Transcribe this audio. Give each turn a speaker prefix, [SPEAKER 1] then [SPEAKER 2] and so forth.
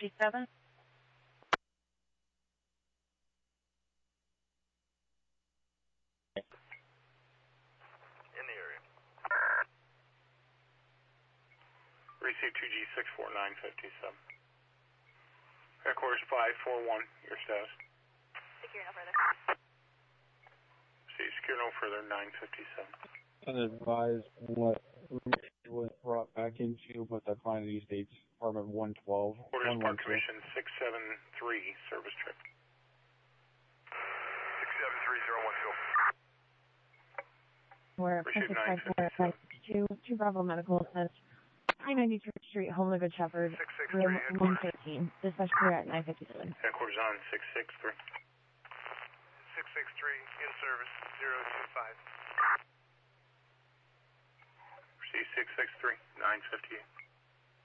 [SPEAKER 1] 957.
[SPEAKER 2] In the area.
[SPEAKER 3] Receive 2G64957. Headquarters 541, your status.
[SPEAKER 4] Secure no further.
[SPEAKER 3] See, secure no further, 957.
[SPEAKER 5] Unadvised what was brought back into, but the quantity states Department 112.
[SPEAKER 3] Orders Park Commission 673, service trip.
[SPEAKER 2] 673-012.
[SPEAKER 1] We're
[SPEAKER 3] Receive
[SPEAKER 1] 654 2 Bravo Medical says I-90 Church Street, Home of Good Shepherd,
[SPEAKER 2] 663,
[SPEAKER 1] room
[SPEAKER 2] headquarters.
[SPEAKER 1] 113. Dispatch clear at 957.
[SPEAKER 3] Headquarters on 663.
[SPEAKER 2] 663 in service 025.
[SPEAKER 3] Receive 663, 958.